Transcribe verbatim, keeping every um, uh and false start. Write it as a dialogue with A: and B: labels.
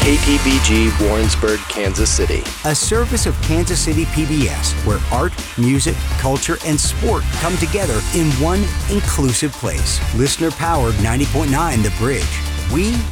A: K P B G Warrensburg, Kansas City.
B: A service of Kansas City P B S, where art, music, culture, and sport come together in one inclusive place. Listener-powered ninety point nine The Bridge. We